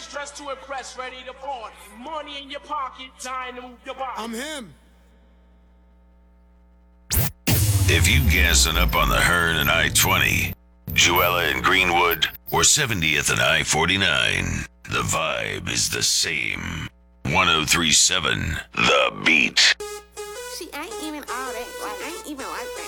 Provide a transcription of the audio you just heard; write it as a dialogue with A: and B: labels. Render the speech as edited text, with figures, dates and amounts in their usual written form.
A: fresh, dressed to impress, ready to party. Money in your pocket, time to move your body.
B: I'm him.
C: If you gassing up on the Hearn and I-20, Juella and Greenwood, or 70th and I-49, the vibe is the same. 103.7 The Beat.
D: She ain't even all that. Like, I ain't even like that.